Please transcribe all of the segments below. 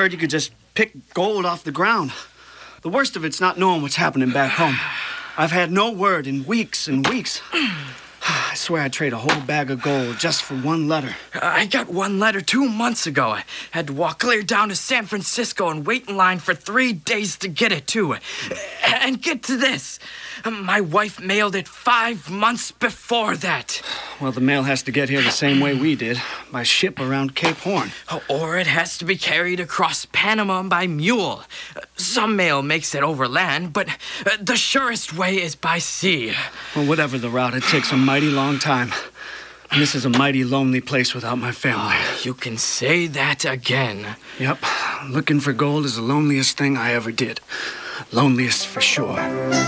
heard you could just pick gold off the ground. The worst of it's not knowing what's happening back home. I've had no word in weeks and weeks. I swear I'd trade a whole bag of gold just for one letter. I got one letter 2 months ago. I had to walk clear down to San Francisco and wait in line for 3 days to get it, too. And get to this. My wife mailed it 5 months before that. Well, the mail has to get here the same way we did, by ship around Cape Horn. Or it has to be carried across Panama by mule. Some mail makes it overland, but the surest way is by sea. Well, whatever the route, it takes a mighty long time. And this is a mighty lonely place without my family. You can say that again. Yep. Looking for gold is the loneliest thing I ever did. Loneliest for sure.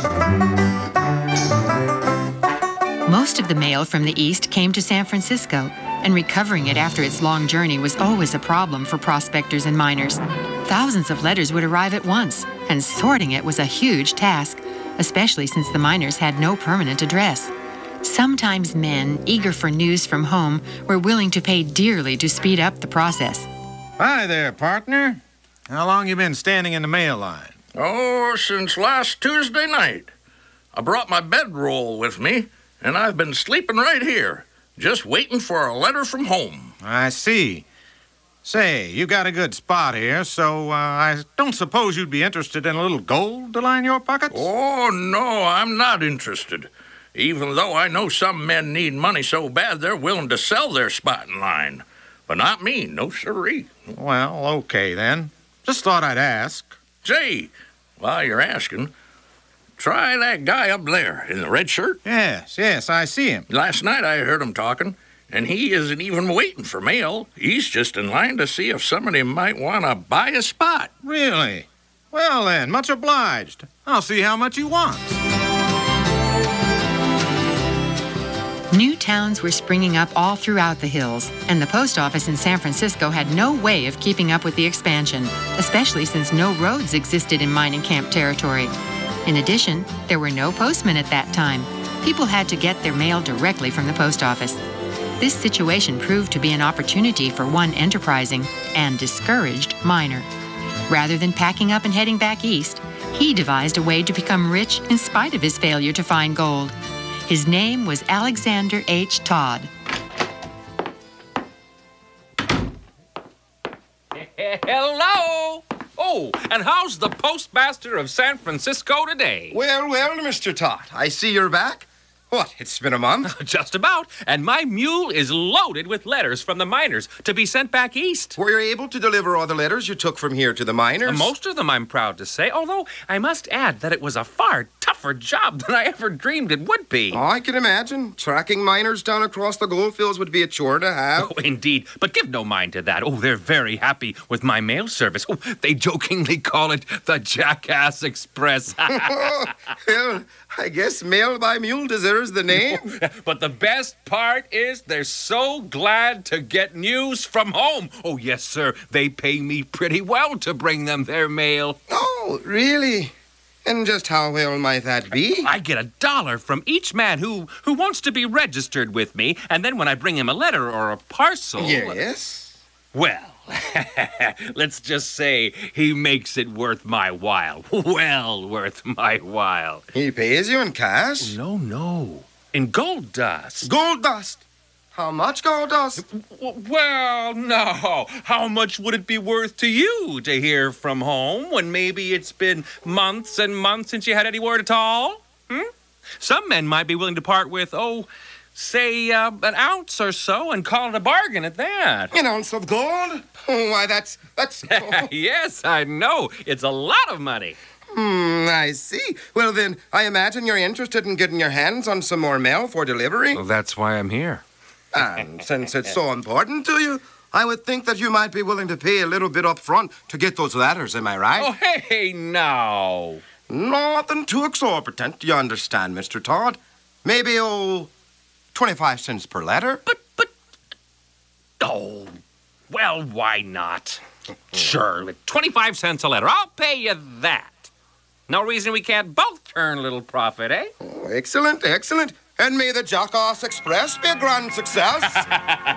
Most of the mail from the East came to San Francisco, and recovering it after its long journey was always a problem for prospectors and miners. Thousands of letters would arrive at once, and sorting it was a huge task, especially since the miners had no permanent address. Sometimes men, eager for news from home, were willing to pay dearly to speed up the process. Hi there, partner. How long you been standing in the mail line? Oh, since last Tuesday night. I brought my bedroll with me, and I've been sleeping right here, just waiting for a letter from home. I see. Say, you got a good spot here, so I don't suppose you'd be interested in a little gold to line your pockets? Oh, no, I'm not interested. Even though I know some men need money so bad they're willing to sell their spot in line. But not me, no siree. Well, okay then. Just thought I'd ask. Say, while you're asking, try that guy up there in the red shirt. Yes, I see him. Last night I heard him talking, and he isn't even waiting for mail. He's just in line to see if somebody might want to buy a spot. Really? Well then, much obliged. I'll see how much he wants. New towns were springing up all throughout the hills, and the post office in San Francisco had no way of keeping up with the expansion, especially since no roads existed in mining camp territory. In addition, there were no postmen at that time. People had to get their mail directly from the post office. This situation proved to be an opportunity for one enterprising and discouraged miner. Rather than packing up and heading back east, he devised a way to become rich in spite of his failure to find gold. His name was Alexander H. Todd. Hello! Oh, and how's the postmaster of San Francisco today? Well, Mr. Todd, I see you're back. What, it's been a month? Just about. And my mule is loaded with letters from the miners to be sent back east. Were you able to deliver all the letters you took from here to the miners? Most of them, I'm proud to say, although I must add that it was a far tougher job than I ever dreamed it would be. Oh, I can imagine. Tracking miners down across the gold fields would be a chore to have. Oh, indeed. But give no mind to that. Oh, they're very happy with my mail service. Oh, they jokingly call it the Jackass Express. Well, I guess mail by mule deserves the name. But the best part is they're so glad to get news from home. Oh, yes, sir. They pay me pretty well to bring them their mail. Oh, really? And just how well might that be? I get $1 from each man who wants to be registered with me, and then when I bring him a letter or a parcel... Yes? Well, let's just say he makes it worth my while. Well worth my while. He pays you in cash? No. In gold dust. Gold dust? How much gold dust? Well, no. How much would it be worth to you to hear from home when maybe it's been months and months since you had any word at all? Some men might be willing to part with, say, an ounce or so and call it a bargain at that. An ounce of gold? Oh, why, that's... Yes, I know. It's a lot of money. I see. Well, then, I imagine you're interested in getting your hands on some more mail for delivery. Well, that's why I'm here. And since it's so important to you, I would think that you might be willing to pay a little bit up front to get those letters, am I right? Oh, hey, now. Nothing too exorbitant, you understand, Mr. Todd. Maybe, 25 cents per letter. Well, why not? Sure, 25 cents a letter. I'll pay you that. No reason we can't both turn a little profit, eh? Oh, excellent. And may the Jackass Express be a grand success.